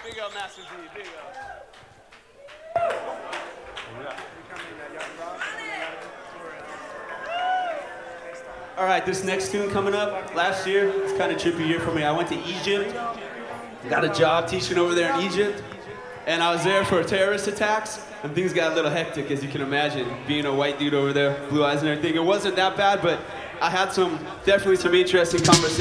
Big up, Master D. Big up. All right, this next tune coming up, last year, it's kind of a trippy year for me. I went to Egypt, got a job teaching over there in Egypt, and I was there for terrorist attacks, and things got a little hectic, as you can imagine, being a white dude over there, blue eyes and everything. It wasn't that bad, but I had definitely some interesting conversations.